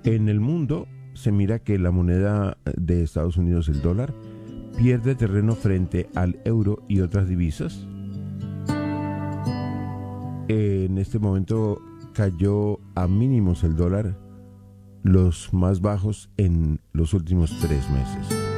En el mundo se mira que la moneda de Estados Unidos, el dólar, pierde terreno frente al euro y otras divisas. En este momento cayó a mínimos el dólar, los más bajos en los últimos 3 meses.